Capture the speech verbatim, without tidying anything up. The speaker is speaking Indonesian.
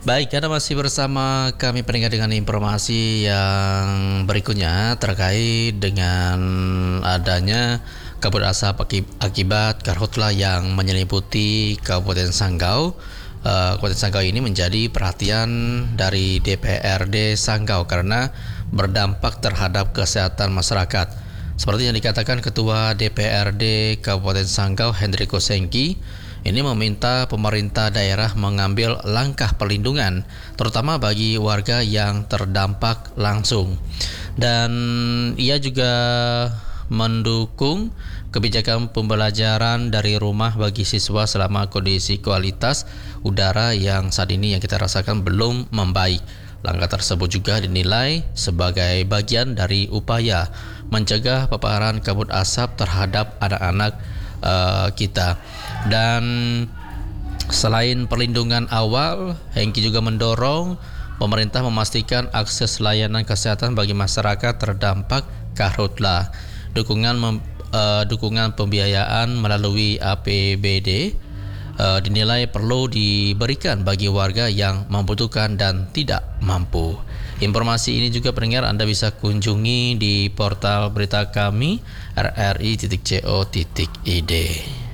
Baik, Anda masih bersama kami pendengar dengan informasi yang berikutnya terkait dengan adanya kabut asap aki- akibat karhutla yang menyelimuti Kabupaten Sanggau. Uh, Kabupaten Sanggau ini menjadi perhatian dari D P R D Sanggau karena berdampak terhadap kesehatan masyarakat. Seperti yang dikatakan Ketua D P R D Kabupaten Sanggau Hendriko Sengki, ini meminta pemerintah daerah mengambil langkah perlindungan terutama bagi warga yang terdampak langsung. Dan ia juga mendukung kebijakan pembelajaran dari rumah bagi siswa selama kondisi kualitas udara yang saat ini yang kita rasakan belum membaik. Langkah tersebut juga dinilai sebagai bagian dari upaya mencegah paparan kabut asap terhadap anak-anak uh, kita. Dan selain perlindungan awal, Hengki juga mendorong pemerintah memastikan akses layanan kesehatan bagi masyarakat terdampak karhutla. Dukungan mem, uh, dukungan pembiayaan melalui A P B D uh, dinilai perlu diberikan bagi warga yang membutuhkan dan tidak mampu. Informasi ini juga pendengar Anda bisa kunjungi di portal berita kami r r i titik co titik i d.